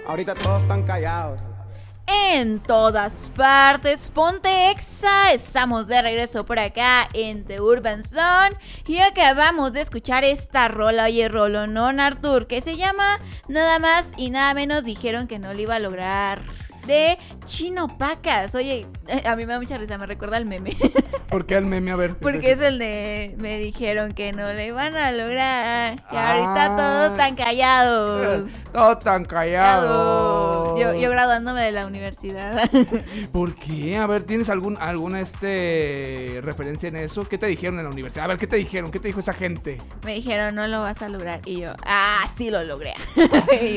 Ahorita todos están callados. En todas partes, ponte Exa. Estamos de regreso por acá en The Urban Zone. Y acabamos de escuchar esta rola, oye, rolonón, Artur, que se llama nada más y nada menos dijeron que no lo iba a lograr, de Chino Pacas. Oye, a mí me da mucha risa, me recuerda al meme. ¿Por qué el meme? A ver. Porque es el de me dijeron que no lo iban a lograr, que ahorita todos están callados. Todos tan callados. Yo graduándome de la universidad. ¿Por qué? A ver, ¿tienes alguna referencia en eso? ¿Qué te dijeron en la universidad? A ver, ¿qué te dijeron? ¿Qué te dijo esa gente? Me dijeron, no lo vas a lograr. Y yo, sí lo logré. Y